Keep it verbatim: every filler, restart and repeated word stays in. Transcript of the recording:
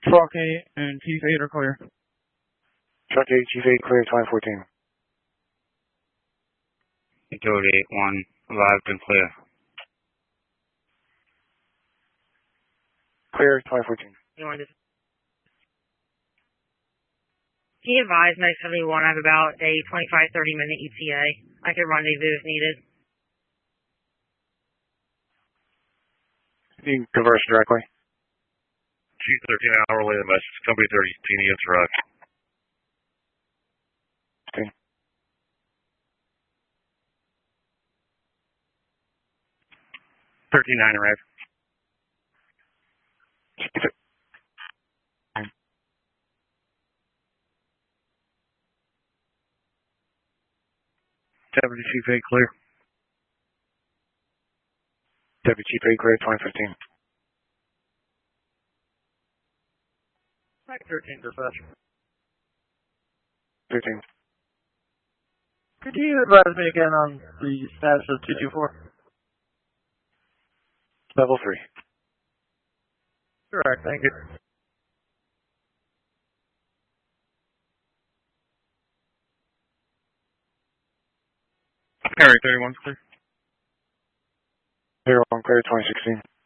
Truck eight and Chief eight are clear. Truck eight, Chief eight, clear, twenty fourteen. Utility eight one, arrived and clear. Clear, twenty fourteen. Can you advise Med seventy-one I have about a twenty-five, thirty minute E T A? I can rendezvous if needed. You can converse directly. Chief thirteen, hourly, the message, company thirteen, interrupt. Okay. thirteen nine, arrive. Deputy Chief eight, clear. Deputy Chief eight, clear, twenty fifteen. thirteen, dispatch. thirteen. Could you advise me again on the status of two two four? Level three. Correct, thank you. Harry, thirty-one, clear. Zero one, clear, twenty sixteen.